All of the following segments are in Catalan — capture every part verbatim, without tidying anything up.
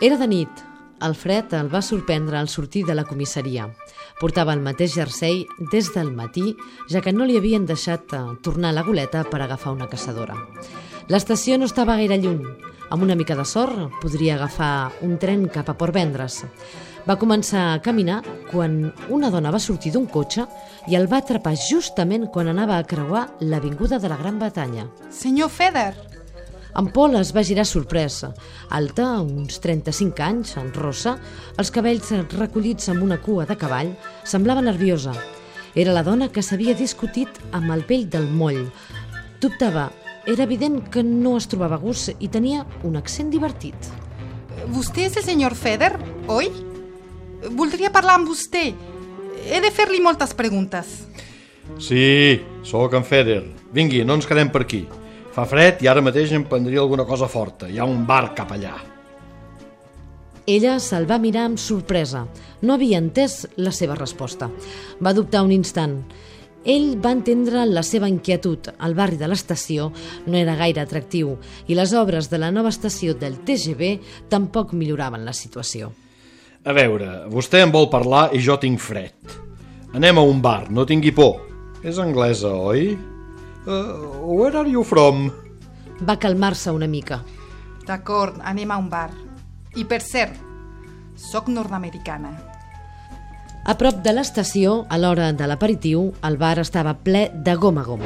Era de nit. El fred el va sorprendre al sortir de la comissaria. Portava el mateix jersei des del matí, ja que no li havien deixat tornar a la goleta per agafar una caçadora. L'estació no estava gaire lluny. Amb una mica de sort podria agafar un tren cap a Port Vendres. Va començar a caminar quan una dona va sortir d'un cotxe i el va atrapar justament quan anava a creuar l'avinguda de la Gran Bretanya. Senyor Feder! En Paul es va girar sorprès. Alta, uns trenta-cinc anys, rossa, els cabells recollits amb una cua de cavall, semblava nerviosa. Era la dona que s'havia discutit amb el vell del moll. Dubtava. Era evident que no es trobava a gust i tenia un accent divertit. Vostè és el senyor Feder, oi? Voldria parlar amb vostè. He de fer-li moltes preguntes. Sí, sóc en Feder. Vingui, no ens quedem per aquí. Fa fred i ara mateix em prendria alguna cosa forta. Hi ha un bar cap allà. Ella se'l va mirar amb sorpresa. No havia entès la seva resposta. Va dubtar un instant. Ell va entendre la seva inquietud. El barri de l'estació no era gaire atractiu i les obres de la nova estació del T G V tampoc milloraven la situació. A veure, vostè em vol parlar i jo tinc fred. Anem a un bar, no tingui por. És anglesa, oi? Uh, where are you from? Va calmar-se una mica. D'acord, anem a un bar. I per cert, soc nord-americana. A prop de l'estació, a l'hora de l'aperitiu, el bar estava ple de gom a gom.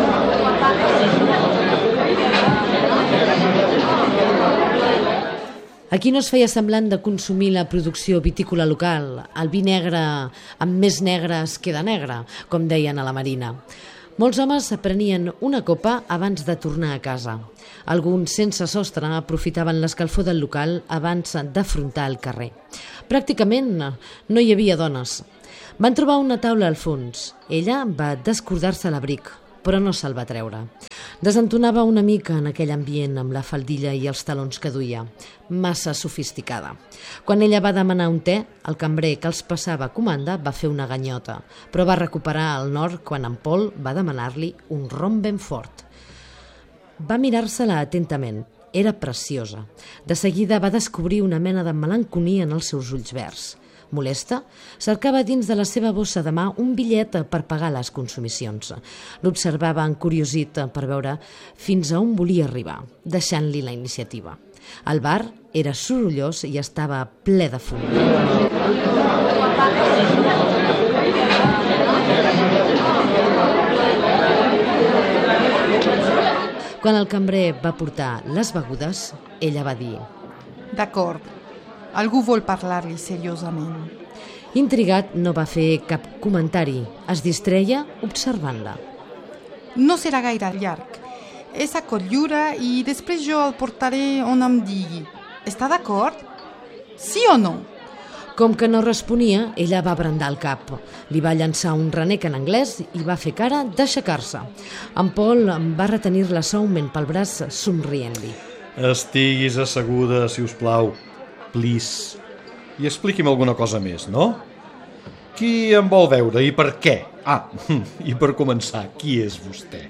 Aquí no es feia semblant de consumir la producció vitícola local. El vi negre amb més negre es queda negre, com deien a la Marina. Molts homes prenien una copa abans de tornar a casa. Alguns, sense sostre, aprofitaven l'escalfor del local abans d'afrontar el carrer. Pràcticament no hi havia dones. Van trobar una taula al fons. Ella va descordar-se l'abric, però no se'l va treure. Desentonava una mica en aquell ambient amb la faldilla i els talons que duia, massa sofisticada. Quan ella va demanar un te, el cambrer que els passava comanda va fer una ganyota, però va recuperar el nord quan en Paul va demanar-li un rom ben fort. Va mirar-se-la atentament. Era preciosa. De seguida va descobrir una mena de melancolia en els seus ulls verds. Molesta, cercava dins de la seva bossa de mà un bitllet per pagar les consumicions. L'observava encuriosit per veure fins a on volia arribar, deixant-li la iniciativa. El bar era sorollós i estava ple de fum. Quan el cambrer va portar les begudes, ella va dir: D'acord, algú vol parlar-li seriosament. Intrigat, no va fer cap comentari. Es distreia observant-la. No serà gaire llarg. És a Cotlliure i després jo el portaré on em digui. Està d'acord? Sí o no? Com que no responia, ella va brandar el cap. Li va llançar un renec en anglès i va fer cara d'aixecar-se. En Paul va retenir-la suaument pel braç, somrient-li. Estiguis asseguda, si us plau. Please. I expliqui'm alguna cosa més, no? Qui em vol veure i per què? Ah, i per començar, qui és vostè?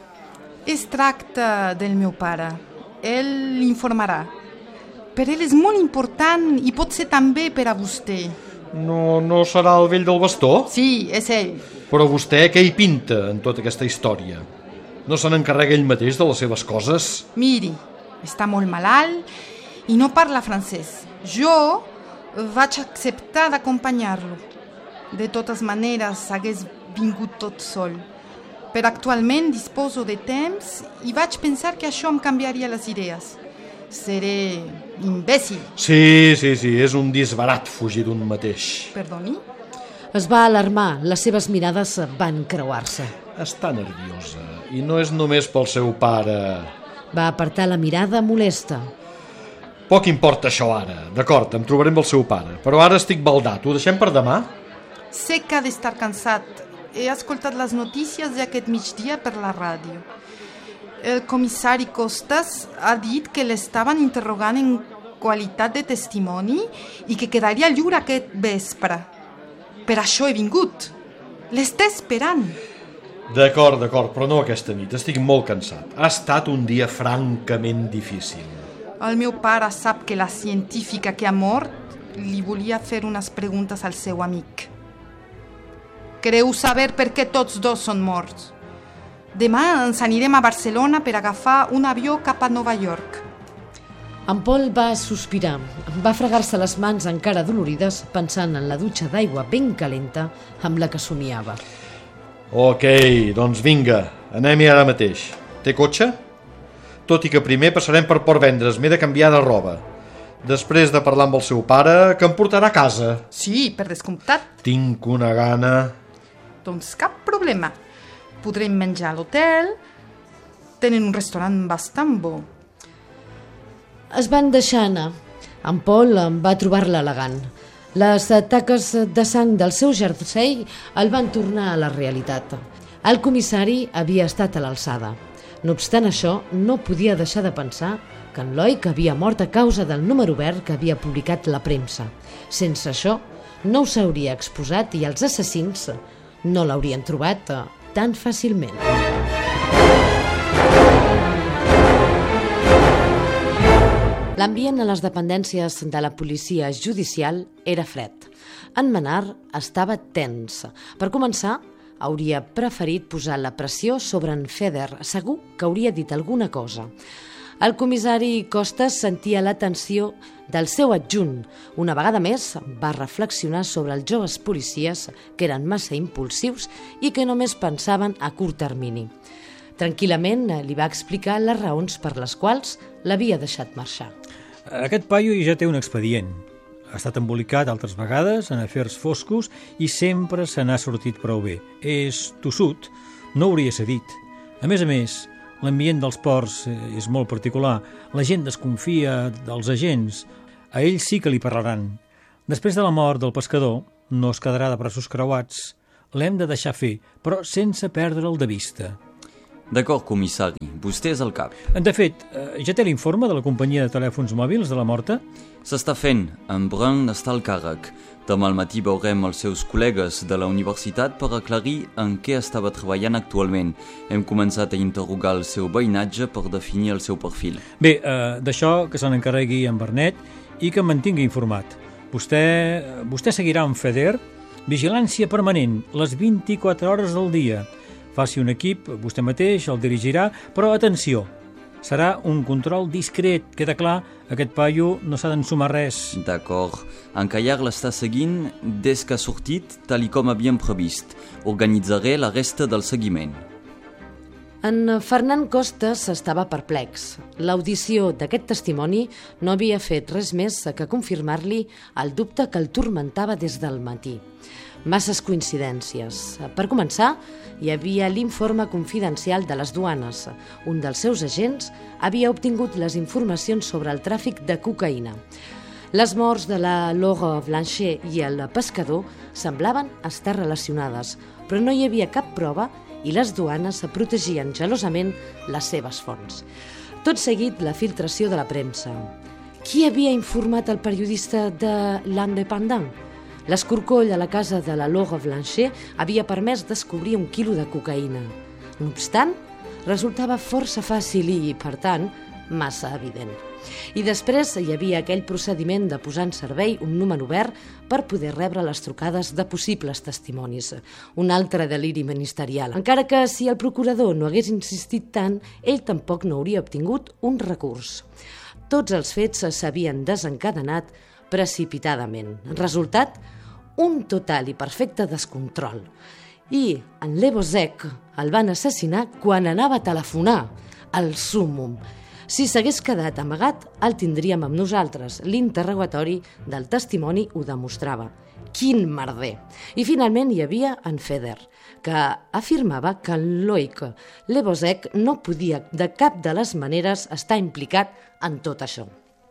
Es tracta del meu pare. Ell l'informarà. Per ell és molt important i pot ser també per a vostè. No, no serà el vell del bastó? Sí, és ell. Però vostè què hi pinta en tota aquesta història? No se n'encarrega ell mateix de les seves coses? Miri, està molt malalt i no parla francès. Jo vaig acceptar d'acompanyar-lo. De totes maneres, hagués vingut tot sol. Per actualment disposo de temps i vaig pensar que això em canviaria les idees. Seré imbècil. Sí, sí, sí, és un disbarat fugir d'un mateix. Perdoni? Es va alarmar, les seves mirades van creuar-se. Està nerviosa i no és només pel seu pare. Va apartar la mirada molesta. Poc importa això ara. D'acord, em trobaré amb el seu pare, però ara estic baldat. Ho deixem per demà? Sé que ha d'estar cansat. He escoltat les notícies d'aquest migdia per la ràdio. El comissari Costas ha dit que l'estaven interrogant en qualitat de testimoni i que quedaria lliure aquest vespre. Per això he vingut. L'està esperant. D'acord, d'acord, però no aquesta nit. Estic molt cansat. Ha estat un dia francament difícil. El meu pare sap que la científica que ha mort li volia fer unes preguntes al seu amic. Creu saber per què tots dos són morts. Demà ens anirem a Barcelona per agafar un avió cap a Nova York. En Paul va sospirar, va fregar-se les mans encara dolorides pensant en la dutxa d'aigua ben calenta amb la que somiava. Ok, doncs vinga, anem-hi ara mateix. Té cotxe? Tot i que primer passarem per Port Vendres, m'he de canviar de roba. Després de parlar amb el seu pare, que em portarà a casa. Sí, per descomptat. Tinc una gana. Doncs cap problema. Podrem menjar a l'hotel. Tenen un restaurant bastant bo. Es van deixar anar. En Paul va trobar-la elegant. Les taques de sang del seu jersei el van tornar a la realitat. El comissari havia estat a l'alçada. No obstant això, no podia deixar de pensar que en Loic havia mort a causa del número verd que havia publicat la premsa. Sense això, no ho s'hauria exposat i els assassins no l'haurien trobat tan fàcilment. L'ambient a les dependències de la policia judicial era fred. En Menard estava tens. Per començar, hauria preferit posar la pressió sobre en Feder. Segur que hauria dit alguna cosa. El comissari Costas sentia la tensió del seu adjunt. Una vegada més va reflexionar sobre els joves policies que eren massa impulsius i que només pensaven a curt termini. Tranquil·lament li va explicar les raons per les quals l'havia deixat marxar. Aquest paio ja té un expedient. Ha estat embolicat altres vegades en afers foscos i sempre se n'ha sortit prou bé. És tossut, no hauria cedit. A més a més, l'ambient dels ports és molt particular. La gent desconfia dels agents. A ells sí que li parlaran. Després de la mort del pescador, no es quedarà de braços creuats. L'hem de deixar fer, però sense perdre'l de vista. D'acord, comissari. Vostè és el cap. De fet, ja té l'informe de la companyia de telèfons mòbils de la morta? S'està fent. En Brun està al càrrec. Demà al matí veurem els seus col·legues de la universitat per aclarir en què estava treballant actualment. Hem començat a interrogar el seu veïnatge per definir el seu perfil. Bé, eh, d'això que se n'encarregui en Bernet i que em mantingui informat. Vostè, vostè seguirà amb Feder? Vigilància permanent, les vint-i-quatre hores del dia. Faci un equip, vostè mateix el dirigirà, però atenció, serà un control discret, queda clar, aquest paio no s'ha d'ensumar res. D'acord. En Callar l'està seguint des que ha sortit, tal i com havíem previst. Organitzaré la resta del seguiment. En Fernand Costas estava perplex. L'audició d'aquest testimoni no havia fet res més que confirmar-li el dubte que el turmentava des del matí. Masses coincidències. Per començar, hi havia l'informe confidencial de les duanes. Un dels seus agents havia obtingut les informacions sobre el tràfic de cocaïna. Les morts de la Laure Blanchet i el pescador semblaven estar relacionades, però no hi havia cap prova i les duanes protegien gelosament les seves fonts. Tot seguit, la filtració de la premsa. Qui havia informat el periodista de l'Independent? L'escorcoll a la casa de la Laure Blanchet havia permès descobrir un quilo de cocaïna. No obstant, resultava força fàcil i, per tant, massa evident. I després hi havia aquell procediment de posar en servei un número verd per poder rebre les trucades de possibles testimonis. Un altre deliri ministerial. Encara que si el procurador no hagués insistit tant, ell tampoc no hauria obtingut un recurs. Tots els fets s'havien desencadenat precipitadament. Resultat, un total i perfecte descontrol. I en Lebozek el van assassinar quan anava a telefonar al súmmum. Si s'hagués quedat amagat, el tindríem amb nosaltres. L'interrogatori del testimoni ho demostrava. Quin merder! I finalment hi havia en Feder, que afirmava que en Loic Lebozek no podia de cap de les maneres estar implicat en tot això.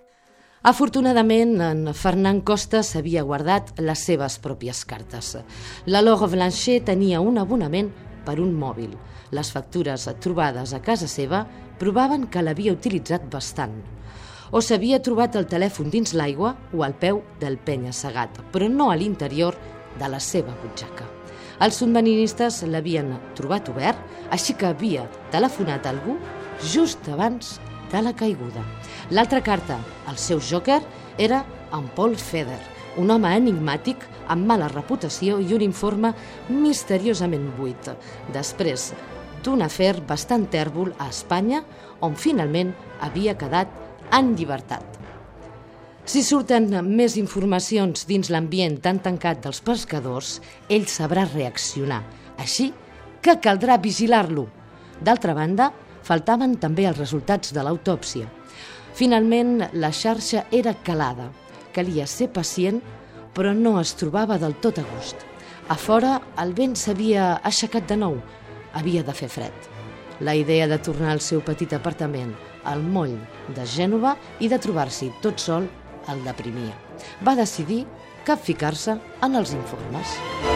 Afortunadament, en Fernand Costas havia guardat les seves pròpies cartes. La Laure Blanchet tenia un abonament per un mòbil. Les factures trobades a casa seva provaven que l'havia utilitzat bastant. O s'havia trobat el telèfon dins l'aigua o al peu del penya-segat, però no a l'interior de la seva butxaca. Els submarinistes l'havien trobat obert, així que havia telefonat a algú just abans evitar la caiguda. L'altra carta, el seu jòquer, era en Paul Feder, un home enigmàtic amb mala reputació i un informe misteriosament buit, després d'un afer bastant tèrbol a Espanya, on finalment havia quedat en llibertat. Si surten més informacions dins l'ambient tan tancat dels pescadors, ell sabrà reaccionar, així que caldrà vigilar-lo. D'altra banda, faltaven també els resultats de l'autòpsia. Finalment, la xarxa era calada. Calia ser pacient, però no es trobava del tot a gust. A fora, el vent s'havia aixecat de nou. Havia de fer fred. La idea de tornar al seu petit apartament, al moll de Gènova, i de trobar-s'hi tot sol el deprimia. Va decidir capficar-se en els informes.